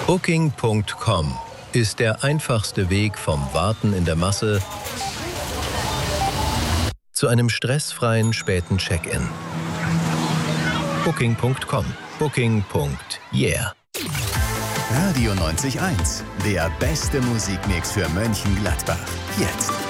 Booking.com ist der einfachste Weg vom Warten in der Masse zu einem stressfreien späten Check-in. Booking.com. Booking.yeah. Radio 90.1, der beste Musikmix für Mönchengladbach. Jetzt.